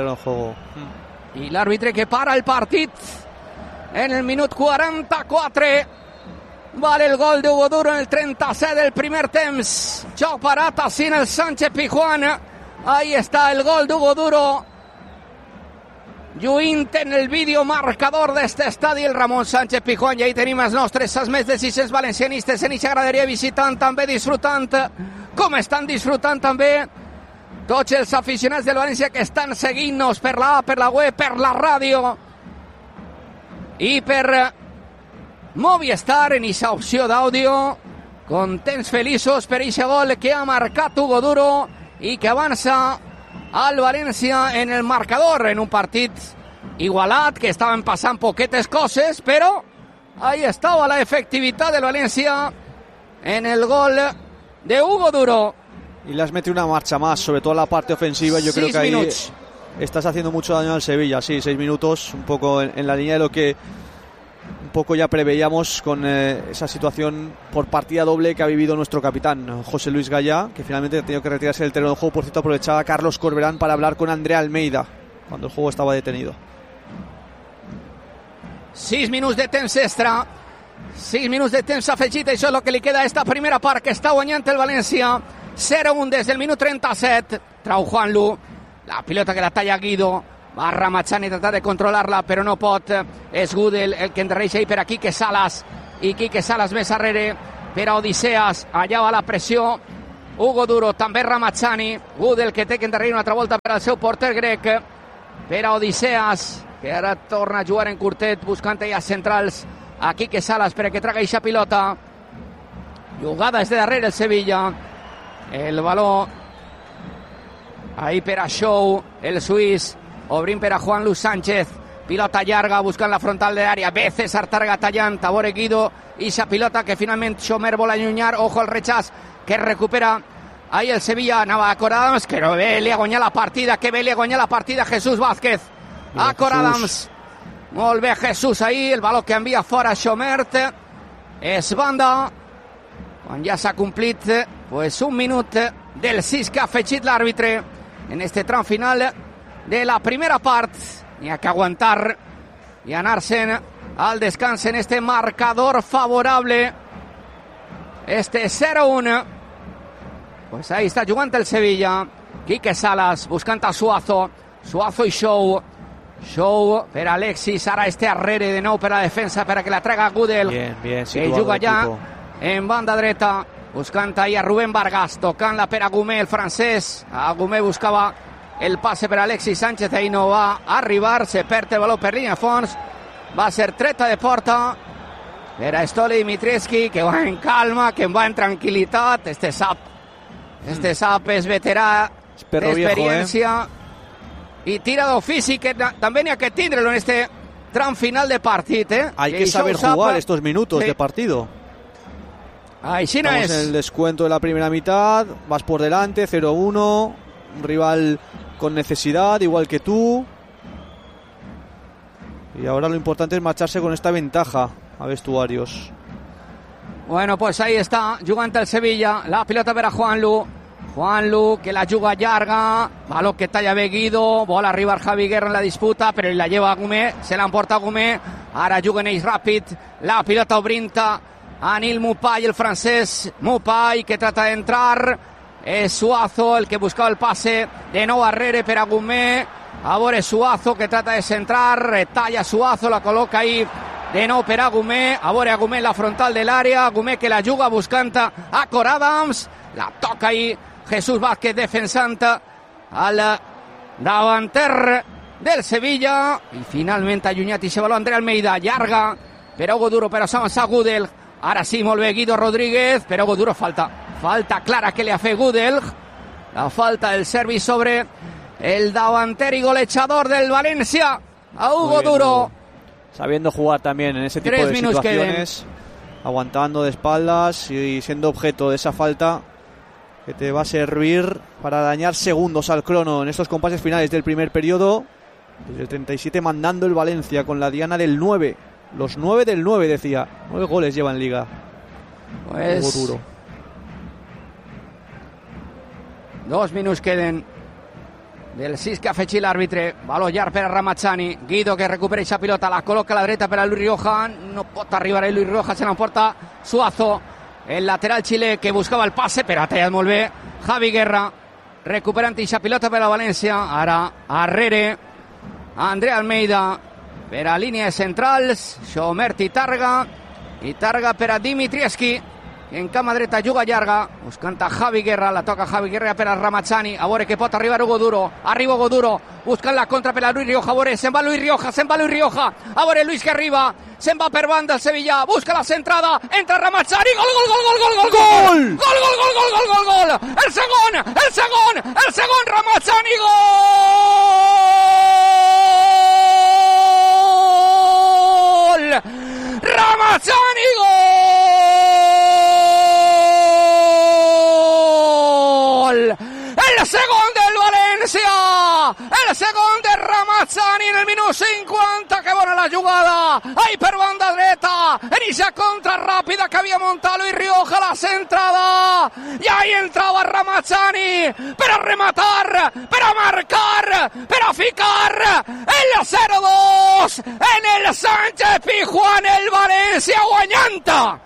i l'àrbitre que para el partit en el minut 44. Vale el gol de Hugo Duro en el 37 del primer temps. Joc parat así en el Sánchez Pizjuán. Ahí está el gol de Hugo Duro. Lluint en el vídeo marcador d'este estadi el Ramon Sánchez Pizjuán. I ahí tenim els nostres més de 600 valencianistes en eixa graderia visitant, també disfrutant, com estan disfrutant també tots els aficionats del València que estan seguint-nos per la app, per la web, per la ràdio i per Movistar en esa opció d'àudio. Contents, feliços per aquest gol que ha marcat Hugo Duro i que avança al València en el marcador, en un partit igualat, que estaven passant poquetes coses, però ahí estava la efectivitat del València en el gol de Hugo Duro. Y le has metido una marcha más, sobre todo en la parte ofensiva. Yo creo que ahí minutos. Estás haciendo mucho daño al Sevilla. Sí, 6 minutos, un poco en la línea de lo que un poco ya preveíamos con esa situación por partida doble que ha vivido nuestro capitán, José Luis Gallá, que finalmente ha tenido que retirarse del terreno de juego. Por cierto, aprovechaba a Carlos Corberán para hablar con André Almeida cuando el juego estaba detenido. 6 minuts de temps extra, 6 minuts de temps afegit, això és el que li queda a esta primera part, que està guanyant el València 0-1 des del minut 37. Trau Juanlu, la pilota que la talla Guido, va Ramachani a tratar de controlar-la, però no pot. És Gudel el que endarreix ahí per a Quique Salas, i Quique Salas més arrere per a Odiseas, allà va la pressió, Hugo Duro, també Ramazzani, Gudel que té que endarrerir una altra volta per al seu porter grec, per a Odiseas, que ara torna a jugar en curtet, buscant ja centrals, a Quique Salas per a que traga eixa pilota, jugada des de darrere el Sevilla, el baló ahí per a Show, el suís, obrint per a Juan Luis Sánchez, pilota llarga buscant la frontal de l'àrea, ve César Tàrrega tallant, Tabore Guido, eixa pilota que finalment Xomer vol allunyar, ojo al rechaç, que recupera ahí el Sevilla, anava a Cor Adams, que no ve, li ha guanyat la partida, que bé li ha guanyat la partida Jesús Vázquez, a Cor Adams, molt bé Jesús ahí, el baló que envia fora Xomert, és banda, quan ja s'ha complit pues un minut del 6 que ha afegit l'àrbitre en este tram final de la primera part. N'hi ha que aguantar i anar-se'n al descans en este marcador favorable, este 0-1. Pues ahí està jugant el Sevilla, Quique Salas buscant a Suazo, Suazo i Show, Show per Alexis, ara este arrere de nou per a la defensa per a que la traga Gudel, bien, que juga ja en banda dreta, buscant ahí a Rubén Vargas, tocant-la per a Gumé, el francès. A Gumé buscava el passe per a Alexis Sánchez, ahí no va arribar, se perd el baló per línia de fons, va ser treta de porta per a Stole Dimitrievski, que va en calma, que va en tranquil·litat. Este sap és veterà d'experiència i tira d'ofici, que també n'hi ha que tindre-lo en este tram final de partit. Hay que saber jugar estos minutos de partido. Així no Estamos en el descuento de la primera mitad, vas por delante, 0-1, un rival con necesidad, igual que tú. Y ahora lo importante es marcharse con esta ventaja a vestuarios. Bueno, pues ahí está, jugant el Sevilla, la pilota per a Juanlu, que la juga llarga, baló que talla bé Guido, vol arribar Javi Guerra en la disputa, però la lleva Gumé, se l'emporta Gumé, ara juguen ells ràpid, la pilota obrinta a Nil Mupai, el francès Mupai, que trata d'entrar, és Suazo el que buscava el passe, de nou arrere per a Gumé, a veure Suazo que trata de centrar, retalla Suazo, la col·loca ahí de nou per a Gumé, a veure a Gumé en la frontal de l'àrea, Gumé que la juga buscant a Cor Adams, la toca ahí Jesús Vázquez defensant al davanter del Sevilla, i finalment allunyat i se baló André Almeida, llarga per a Hugo Duro, per a avançar Gudel, ara sí, molt bé Guido Rodríguez, per a Hugo Duro falta clara que le ha fet Gudel, la falta del servi sobre el davanter y golechador del Valencia, a Hugo Duro. Sabiendo jugar también en ese tipo de situaciones, aguantando de espaldas y siendo objeto de esa falta que te va a servir para dañar segundos al crono en estos compases finales del primer periodo. Desde el 37 mandando el Valencia con la diana del 9. Los 9 del 9, decía. 9 goles lleva en Liga. Pues Hugo Duro. 2 minuts queden del 6 que ha afegit l'àrbitre. Baló llarg per a Ramazzani, Guido que recupera aquesta pilota, la col·loca a la dreta per a Luis Rioja, no pot arribar ahí Luis Rioja, se l'emporta Suazo, el lateral xilè que buscava el passe, però ha tallat molt bé Javi Guerra, recuperant aquesta pilota per a València, ara arrere André Almeida per a línia de centrals, Xomert i Tàrrega per a Dimitrievski, en cama dreta juga llarga, buscant a Javi Guerra, la toca Javi Guerra per a Ramazzani, a veure que pot arribar Hugo Duro, arriba Hugo Duro, buscant la contra per a Luis Rioja, a veure, se'n va Luis Rioja, a veure Luis que arriba, se'n va per banda el Sevilla, busca la centrada, entra Ramazzani, gol! El segon, Ramazzani, gol! Ramazzani, el segon del València, el segon de Ramazzani en el minut 50, que bona la jugada, ahí per banda dreta, en esa contra ràpida que havia muntat Luis Rioja, la centrada, i ahí entrava Ramazzani per a rematar, per a marcar, per a ficar el 0-2 en el Sánchez Pizjuán, el València guanyant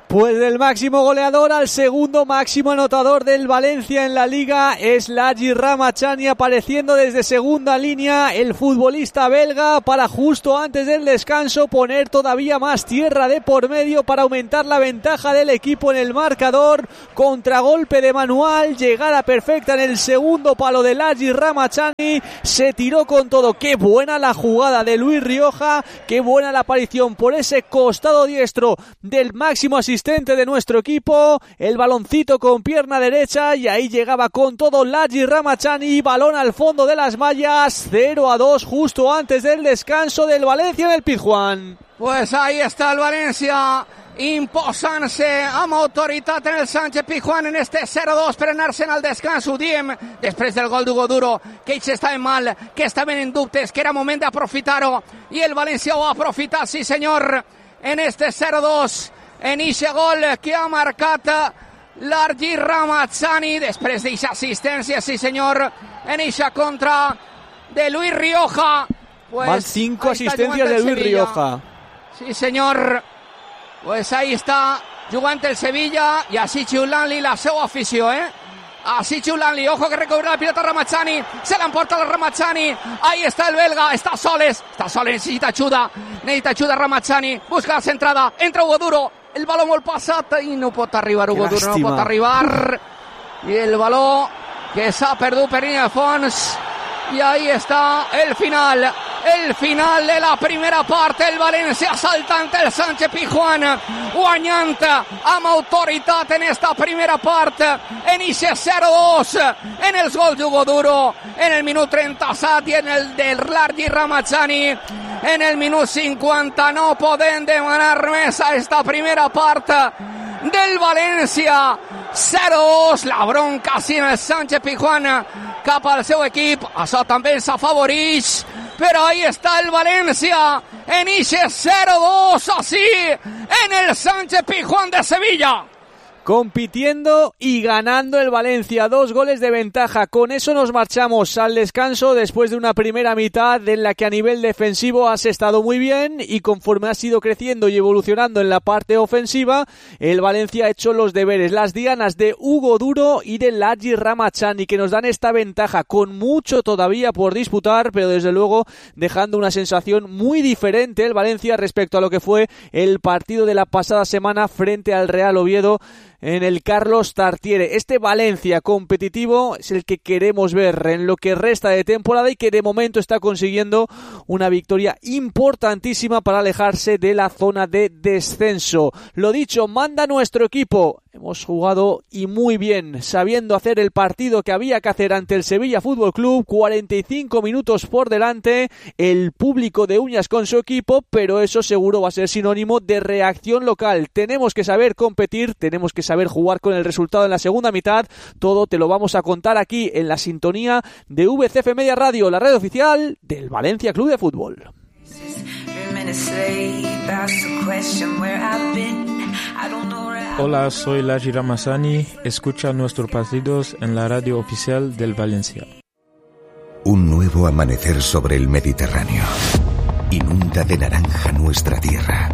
Pues del máximo goleador al segundo máximo anotador del Valencia en la Liga es Lagi Ramachani, apareciendo desde segunda línea el futbolista belga para justo antes del descanso poner todavía más tierra de por medio para aumentar la ventaja del equipo en el marcador. Contragolpe de Manual, llegada perfecta en el segundo palo de Lagi Ramachani, se tiró con todo. Qué buena la jugada de Luis Rioja, qué buena la aparición por ese costado diestro del máximo asistente de nuestro equipo, el baloncito con pierna derecha y ahí llegaba con todo Lagi Ramachani, balón al fondo de las mallas, 0-2 justo antes del descanso del Valencia en el Pizjuán. Pues ahí está el Valencia imposant-se amb autoritat en el Sánchez Pizjuán en este 0-2 per anar-se'n al descans. Ho diem després del gol d'Hugo Duro, que ells estaven mal, que estaven en dubtes, que era moment d'aprofitar-ho i el València ho ha aprofitat, sí senyor, en este 0-2. En eixe gol que ha marcat Lagi Ramachani després d'eixa assistència, sí senyor, en eixa contra de Luis Rioja. Pues van 5 asistencias de Luis Rioja. Sí senyor, pues ahí està jugant el Sevilla i així xiulant-li la seva afició, Así xiulant-li, ojo que recobra la pilota Ramachani, se l'emporta la Ramachani, ahí está el belga, está soles, necesita ayuda Ramachani, busca la centrada, entra Hugo Duro, el baló molt passat i no pot arribar Hugo Duro, no pot arribar, i el baló que s'ha perdut per línia de fons, i ahí està el final de la primera part, el València saltant el Sánchez Pizjuán, guanyant amb autoritat en esta primera part, en ese 0-2, en els gols d'Hugo Duro, en el minut 37 i en el del Lagi Ramachani, en el minut 50. No podem demanar més a esta primera part del València. 0-2, la bronca sí en el Sánchez Pizjuán cap al seu equip, això també ens afavoreix, pero ahí está el Valencia en ese 0-2, así en el Sánchez Pizjuán de Sevilla. Compitiendo y ganando el Valencia, 2 goles de ventaja. Con eso nos marchamos al descanso después de una primera mitad en la que a nivel defensivo has estado muy bien y conforme has ido creciendo y evolucionando en la parte ofensiva, el Valencia ha hecho los deberes, las dianas de Hugo Duro y de Lagi Ramachani, que nos dan esta ventaja con mucho todavía por disputar, pero desde luego dejando una sensación muy diferente el Valencia respecto a lo que fue el partido de la pasada semana frente al Real Oviedo en el Carlos Tartiere. Este Valencia competitivo es el que queremos ver en lo que resta de temporada y que de momento está consiguiendo una victoria importantísima para alejarse de la zona de descenso. Lo dicho, manda nuestro equipo. Hemos jugado y muy bien, sabiendo hacer el partido que había que hacer ante el Sevilla Fútbol Club. 45 minutos por delante, el público de uñas con su equipo, pero eso seguro va a ser sinónimo de reacción local. Tenemos que saber competir, tenemos que saber jugar con el resultado en la segunda mitad. Todo te lo vamos a contar aquí en la sintonía de VCF Media Radio, la red oficial del Valencia Club de Fútbol. Hola, soy Lagi Ramachani. Escucha nuestros partidos en la radio oficial del Valencia. Un nuevo amanecer sobre el Mediterráneo. Inunda de naranja nuestra tierra.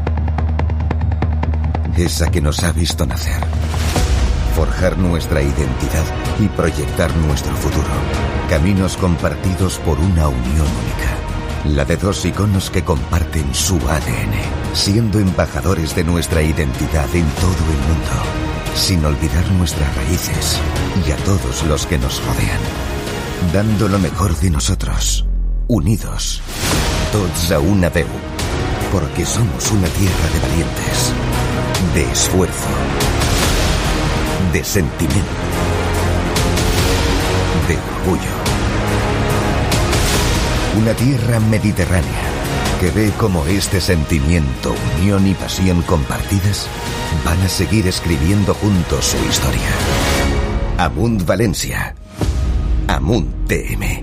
Esa que nos ha visto nacer. Forjar nuestra identidad y proyectar nuestro futuro. Caminos compartidos por una unión única. La de 2 iconos que comparten su ADN, siendo embajadores de nuestra identidad en todo el mundo, sin olvidar nuestras raíces y a todos los que nos rodean, dando lo mejor de nosotros, unidos, tots a una veu, porque somos una tierra de valientes, de esfuerzo, de sentimiento, de orgullo. Una tierra mediterránea que ve cómo este sentimiento, unión y pasión compartidas van a seguir escribiendo juntos su historia. Amunt Valencia. Amunt TM.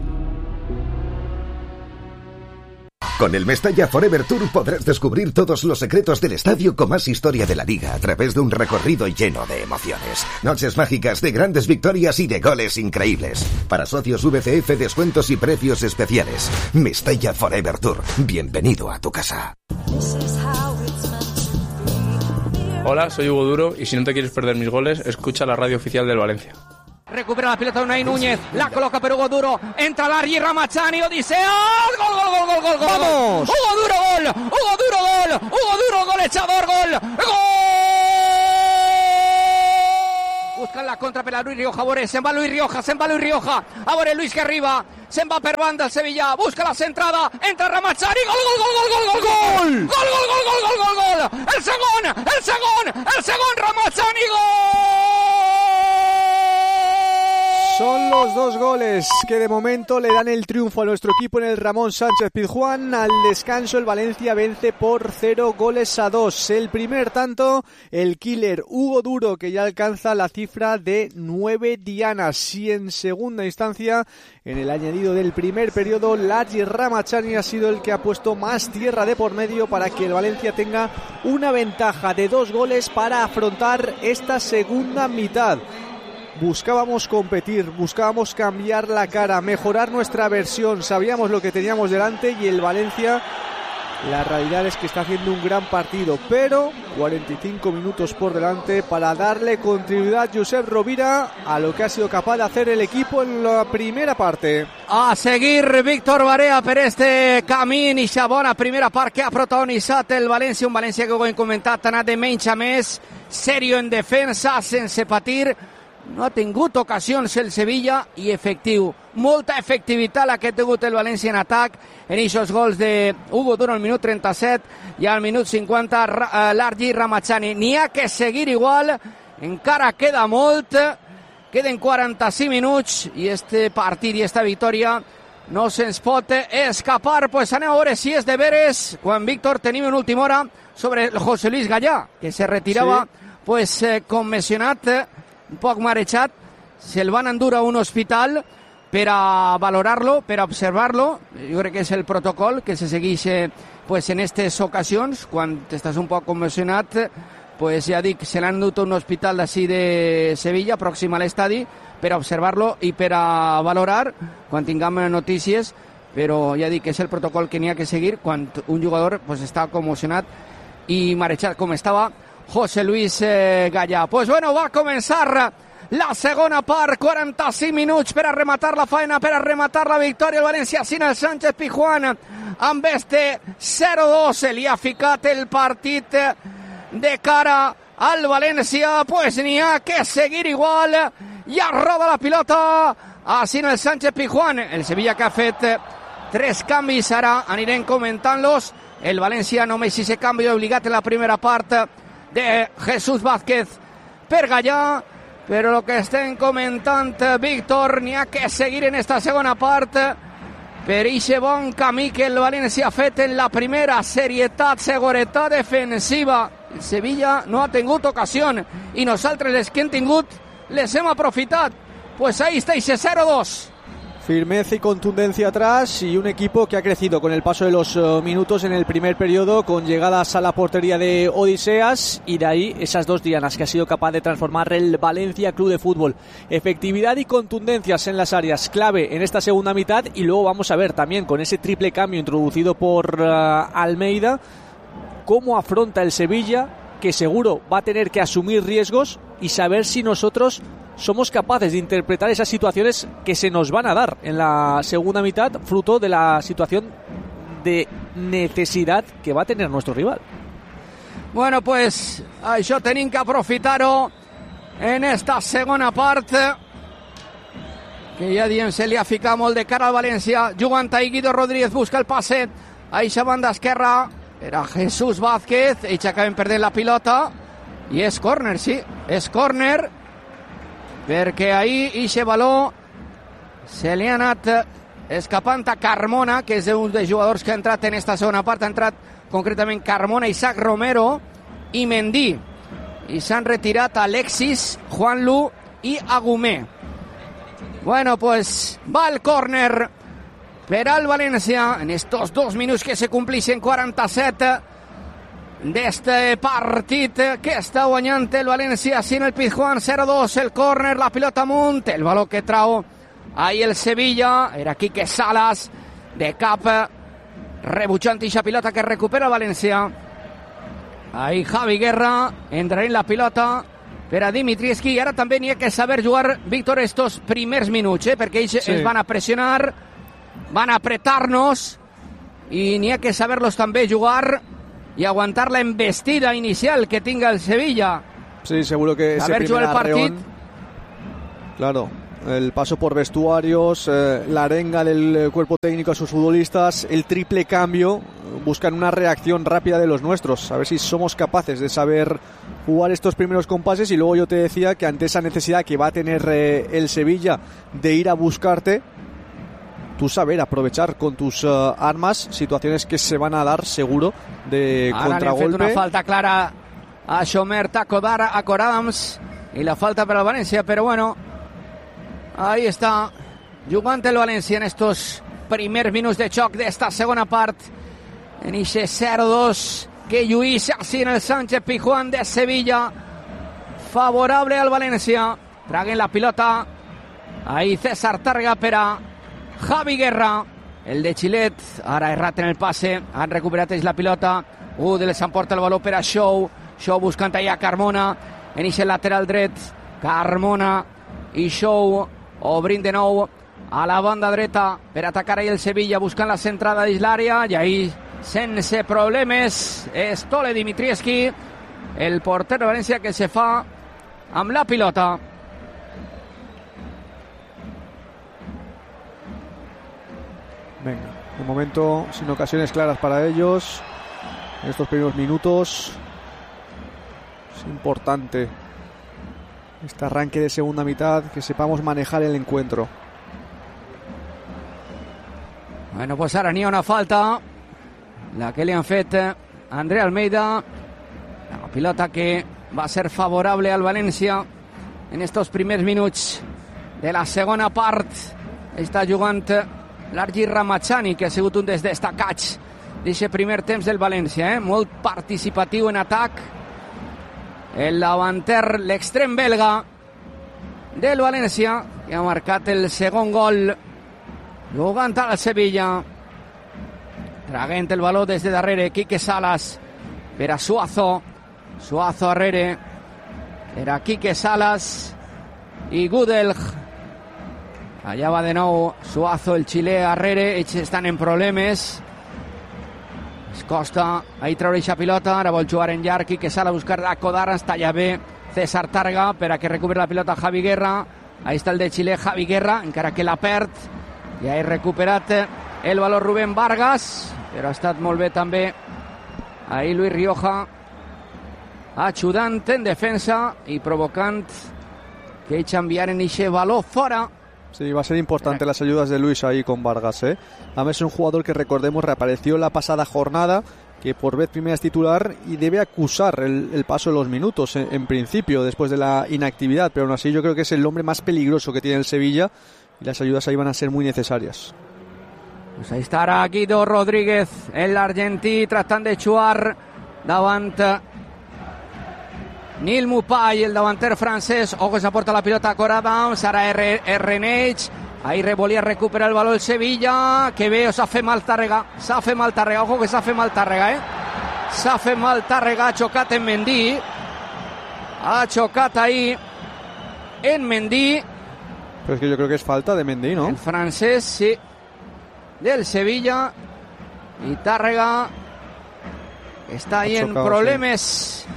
Con el Mestalla Forever Tour podrás descubrir todos los secretos del estadio con más historia de la liga a través de un recorrido lleno de emociones. Noches mágicas de grandes victorias y de goles increíbles. Para socios VCF, descuentos y precios especiales. Mestalla Forever Tour. Bienvenido a tu casa. Hola, soy Hugo Duro y si no te quieres perder mis goles, escucha la radio oficial del Valencia. Recupera la pelota Unai Núñez, la coloca per Hugo Duro, entra Largi Ramazzani, Odisea, gol. ¡Vamos! Hugo Duro, gol, golejador, gol. Buscan la contra per la Luis Rioja, se'n va Luis Rioja, a veure Luis que arriba, se'n va per banda el Sevilla, busca la centrada, entra Ramazzani, gol. El segon, Ramazzani, gol. Son los 2 goles que de momento le dan el triunfo a nuestro equipo en el Ramón Sánchez Pizjuán. Al descanso el Valencia vence por 0-2. El primer tanto, el killer Hugo Duro, que ya alcanza la cifra de 9 dianas. Y en segunda instancia, en el añadido del primer periodo, Largi Ramazzani ha sido el que ha puesto más tierra de por medio para que el Valencia tenga una ventaja de 2 goles para afrontar esta segunda mitad. Buscábamos competir, buscábamos cambiar la cara, mejorar nuestra versión, sabíamos lo que teníamos delante y el Valencia, la realidad es que está haciendo un gran partido, pero 45 minutos por delante para darle continuidad Josep Rovira a lo que ha sido capaz de hacer el equipo en la primera parte. A seguir Víctor Barea per este camí, i bona primera part que ha protagonitzat el València, un València que ho hem comentat, ha anat de menys a més, serio en defensa, sense patir. No ha tingut ocasions el Sevilla i efectiu. Molta efectivitat la que ha tingut el València en atac en aquests gols de Hugo Duro al minut 37 i al minut 50 Largi Ramazzani. N'hi ha que seguir igual, encara queda molt, queden 45 minuts i este partit i esta victòria no se'ns pot escapar. Pues anem a veure si és de veres quan Víctor tenim en última hora sobre el José Luis Gallà, que se retirava pues conmocionat, un poc marejat, se'l van endur a un hospital per a valorarlo, per a observar-lo. Jo crec que és el protocol que se segueix pues, en aquestes ocasions, quan estàs un poc conmocionat, pues ja dic, se l'han dut a un hospital d'ací de Sevilla, pròxim a l'estadi, per a observar-lo i per a valorar quan tinguem notícies, però ja dic que és el protocol que n'hi ha que seguir quan un jugador pues, està conmocionat i marejat com estava José Luis Gallà. Pues bueno, va a començar la segona part, 45 minuts per a rematar la faena, per a rematar la victòria. El València sin el Sánchez Pizjuán amb este 0-2 se li ha ficat el partit de cara al València. Pues n'hi ha que seguir igual, ja roda la pilota així el Sánchez Pizjuán. El Sevilla que ha fet 3 canvis, ara anirem comentant-los. El València només 6 canvi obligat en la primera part de Jesús Vázquez per Gallà, però el que estem comentant, Víctor, n'hi ha que seguir en esta segona part per aquest bon camí que el València ha fet en la primera, serietat, seguretat defensiva. El Sevilla no ha tingut ocasió i nosaltres les que hem tingut les hem aprofitat. Pues ahí está ese 0-2. Firmeza y contundencia atrás y un equipo que ha crecido con el paso de los minutos en el primer periodo, con llegadas a la portería de Odiseas y de ahí esas 2 dianas que ha sido capaz de transformar el Valencia Club de Fútbol. Efectividad y contundencias en las áreas clave en esta segunda mitad, y luego vamos a ver también con ese triple cambio introducido por Almeida cómo afronta el Sevilla, que seguro va a tener que asumir riesgos, y saber si nosotros somos capaces de interpretar esas situaciones que se nos van a dar en la segunda mitad, fruto de la situación de necesidad que va a tener nuestro rival. Bueno, pues això tenim que aprofitar-ho en esta segona part, que ja diem se li ha ficat molt de cara al València. Jugant ahí Guido Rodríguez, busca el passe a eixa banda esquerra, era Jesús Vázquez, ells acaben perdent la pilota i és córner, sí, és córner, perquè ahir eixe baló se li ha anat escapant a Carmona, que és un dels jugadors que ha entrat en esta segona part. Ha entrat concretament Carmona, Isaac Romero i Mendy, i s'han retirat Alexis, Juanlu i Agumé. Bueno, pues va el córner per al València en estos 2 minuts que se complixen 47 d'este partit que està guanyant el València sin el Pizjuán 0-2. El córner, la pilota amunt, el baló que trau ahí el Sevilla, era Quique Salas de cap, rebutjant ixa pilota que recupera el València. Ahí Javi Guerra, entra en la pilota per a Dimitrievski, i ara també n'hi ha que saber jugar, Víctor, estos primers minuts, perquè ells ens van a pressionar, van a apretar-nos, i n'hi ha que saber-los també jugar y aguantar la embestida inicial que tenga el Sevilla. Sí, seguro que ese primer arreón, claro, el paso por vestuarios, la arenga del cuerpo técnico a sus futbolistas, el triple cambio, buscan una reacción rápida de los nuestros, a ver si somos capaces de saber jugar estos primeros compases. Y luego yo te decía que ante esa necesidad que va a tener el Sevilla de ir a buscarte, tú saber aprovechar con tus armas situaciones que se van a dar seguro de contragolpe. Una falta clara a Shomer Takodara, a Coradams, y la falta para el Valencia, pero bueno, ahí está jugant el València en estos primers minuts de xoc d'esta segona part, en ese 0-2 que lluís así en el Sánchez Pizjuán de Sevilla, favorable al València. Traguen la pilota, ahí César Tàrrega per a Javi Guerra, el de Xilet, ara errat en el passe, han recuperat ells la pilota, Udel s'emporta el valor per a Show buscant allà Carmona, en ese lateral dret, Carmona i Show obrint de nou a la banda dreta per atacar ahí el Sevilla, buscant la centrada dins l'àrea, i ahí sense problemes és Tole Dimitrievski, el porter de València, que se fa amb la pilota. Venga, de momento sin ocasiones claras para ellos en estos primeros minutos. Es importante este arranque de segunda mitad, que sepamos manejar el encuentro. Bueno, pues ara n'hi ha una falta, la que li han fet André Almeida, la pilota que va a ser favorable al València en estos primers minuts de la segona part. Està jugant l'Argi Ramachani, que ha sigut un dels destacats d'aquest primer temps del València, molt participatiu en atac, el davanter, l'extrem belga del València, que ha marcat el segon gol jugant al Sevilla. Traguent el valor des de darrere, Quique Salas per a Suazo darrere per a Quique Salas i Gudelj. Allà va de nou Suazo, el xilè, darrere, ells estan en problemes. Es costa ahí treure aquesta pilota, ara vol jugar en llarg, Quique Salas a buscar a Kodara, està allà bé César Tàrrega per a que recuperi la pilota Javi Guerra. Ahí està el de xilè, Javi Guerra, encara que la perd. I ha recuperat el valor Rubén Vargas, però ha estat molt bé també ahí Luis Rioja, ajudant en defensa i provocant que ells enviaren aquest valor fora. Sí, va a ser importante las ayudas de Luis ahí con Vargas, ¿eh? Además es un jugador que, recordemos, reapareció la pasada jornada, que por vez primera es titular y debe acusar el paso de los minutos en principio, después de la inactividad, pero aún así yo creo que es el hombre más peligroso que tiene el Sevilla y las ayudas ahí van a ser muy necesarias. Pues ahí estarà Guido Rodríguez, l'argentí, tractant de jugar davant Nil Mupay, el davanter francès. Ojo, s'aporta la pilota a Coradams, ara Reneix, ahí volia recuperar el valor el Sevilla, que bé, s'ha fet mal Tàrrega, ojo que s'ha fet mal Tàrrega, s'ha fet mal Tàrrega, ha xocat en Mendy, ha xocat ahí en Mendy. Pero es que yo creo que es falta de Mendy, ¿no? El francés, sí, del Sevilla, y Tàrrega està ahí en problemes. Sí.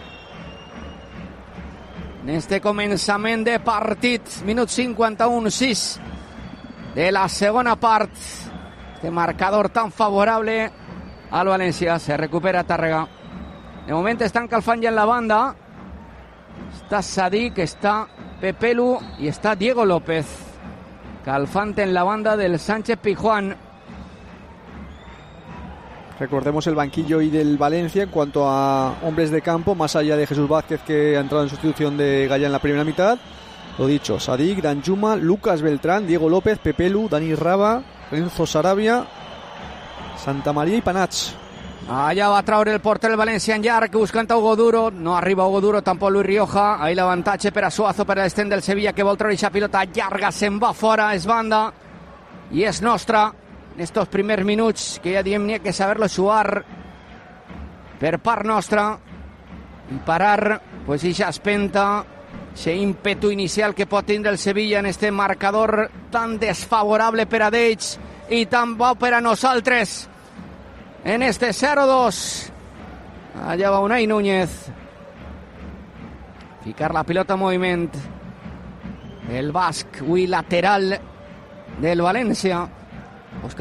En este començament de partit, minut 51-6 de la segona part, este marcador tan favorable al València. Se recupera Tàrrega. De moment estan calfant ja en la banda. Està Sadik, està Pepelu y está Diego López calfante en la banda del Sánchez Pizjuán. Recordemos el banquillo y del Valencia en cuanto a hombres de campo, más allá de Jesús Vázquez, que ha entrado en sustitución de Gaya en la primera mitad. Lo dicho, Sadik, Danjuma, Lucas Beltrán, Diego López, Pepelu, Dani Raba, Renzo Sarabia, Santa María y Panach. Allà va traure el porter del València en llarg, buscant a Hugo Duro, no arriba Hugo Duro, tampoc Luis Rioja. Ahí l'avantatge per a Suazo, per a l'extrem del Sevilla, que vol treure aquesta pilota llarga, se'n va fora, és banda i és nostra. En estos primers minuts, que ja diem, n'hi ha que saber-lo jugar per part nostra. i parar pues ja espenta ese ímpetu inicial que pot tindre el Sevilla en este marcador tan desfavorable per a d'ells i tan bo per a nosaltres en este 0-2. Allà va Unai Núñez, ficar la pilota en moviment, el basc, avui lateral del València,